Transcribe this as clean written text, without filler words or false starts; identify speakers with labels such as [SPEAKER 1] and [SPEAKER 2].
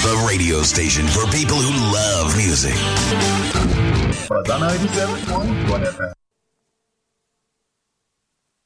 [SPEAKER 1] the radio station for people who love music.
[SPEAKER 2] Da 97.1 FM.